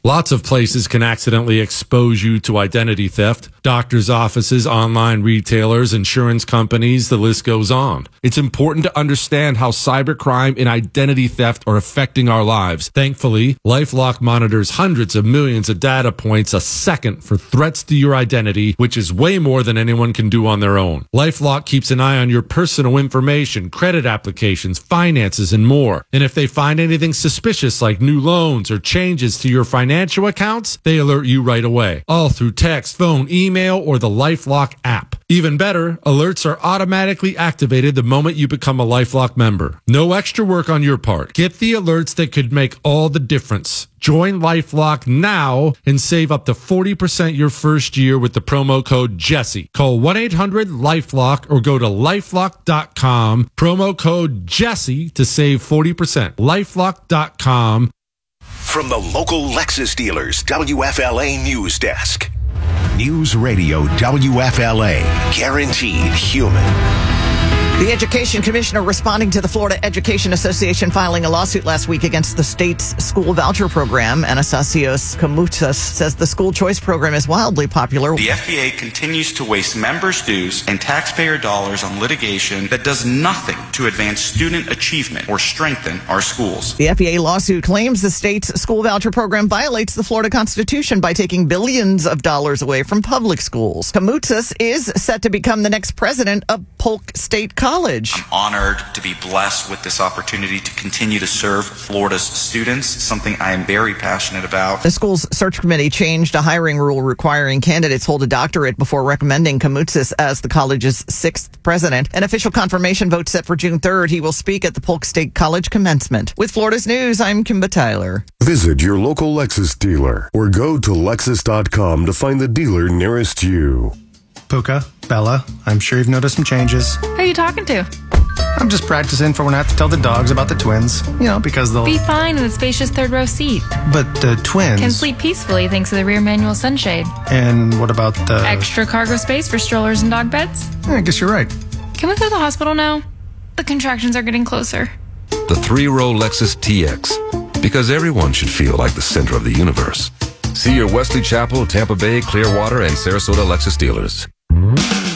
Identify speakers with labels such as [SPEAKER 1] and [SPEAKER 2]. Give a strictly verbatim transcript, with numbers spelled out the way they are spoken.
[SPEAKER 1] Lots of places can accidentally expose you to identity theft. Doctors' offices, online retailers, insurance companies, the list goes on. It's important to understand how cybercrime and identity theft are affecting our lives. Thankfully, LifeLock monitors hundreds of millions of data points a second for threats to your identity, which is way more than anyone can do on their own. LifeLock keeps an eye on your personal information, credit applications, finances, and more. And if they find anything suspicious like new loans or changes to your financial accounts, they alert you right away. All through text, phone, email, or the LifeLock app. Even better, alerts are automatically activated the moment you become a LifeLock member. No extra work on your part. Get the alerts that could make all the difference. Join LifeLock now and save up to forty percent your first year with the promo code Jesse. Call one eight hundred LifeLock or go to lifelock dot com. Promo code Jesse to save forty percent. lifelock dot com.
[SPEAKER 2] From the local Lexus dealers, W F L A News Desk. News Radio W F L A. Guaranteed human.
[SPEAKER 3] The Education Commissioner responding to the Florida Education Association filing a lawsuit last week against the state's school voucher program. Anastasios Koumoutsas says the school choice program is wildly popular.
[SPEAKER 4] The F E A continues to waste members' dues and taxpayer dollars on litigation that does nothing to advance student achievement or strengthen our schools.
[SPEAKER 3] The F E A lawsuit claims the state's school voucher program violates the Florida Constitution by taking billions of dollars away from public schools. Koumoutsas is set to become the next president of Polk State College.
[SPEAKER 4] I'm honored to be blessed with this opportunity to continue to serve Florida's students, something I am very passionate about.
[SPEAKER 3] The school's search committee changed a hiring rule requiring candidates hold a doctorate before recommending Koumoutsas as the college's sixth president. An official confirmation vote set for June third. He will speak at the Polk State College commencement. With Florida's News, I'm Kimba Tyler.
[SPEAKER 5] Visit your local Lexus dealer or go to lexus dot com to find the dealer nearest you.
[SPEAKER 6] Puka, Bella, I'm sure you've noticed some changes.
[SPEAKER 7] Who are you talking to?
[SPEAKER 6] I'm just practicing for when I have to tell the dogs about the twins. You know, because they'll...
[SPEAKER 7] Be fine in the spacious third row seat.
[SPEAKER 6] But the twins...
[SPEAKER 7] Can sleep peacefully thanks to the rear manual sunshade.
[SPEAKER 6] And what about the...
[SPEAKER 7] Extra cargo space for strollers and dog beds?
[SPEAKER 6] I guess you're right.
[SPEAKER 7] Can we go to the hospital now? The contractions are getting closer.
[SPEAKER 8] The three-row Lexus T X. Because everyone should feel like the center of the universe. See your Wesley Chapel, Tampa Bay, Clearwater, and Sarasota Lexus dealers.